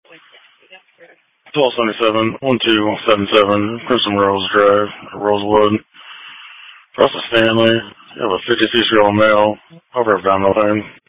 1277, 1277, Crimson Rose Drive, Rosewood. Russell Stanley. You have a 56-year-old male over at Van Milton.